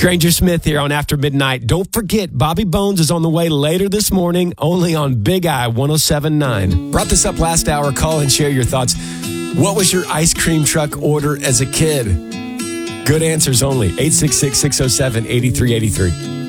Granger Smith here on After Midnight. Don't forget, Bobby Bones is on the way later this morning, only on Big I 107.9. Brought this up last hour. Call and share your thoughts. What was your ice cream truck order as a kid? Good answers only. 866-607-8383.